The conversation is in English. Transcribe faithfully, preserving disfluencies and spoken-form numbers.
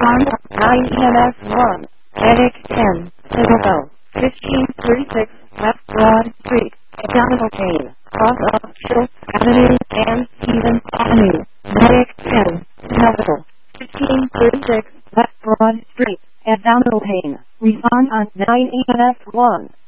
Respond nine E M S one. Headache ten. Isabel. fifteen thirty-six West Broad Street. Abdominal pain. Cross up Schultz Avenue and Stevens Avenue. Headache ten. Medical. fifteen thirty-six West Broad Street. Abdominal pain. Respond on nine E M S one.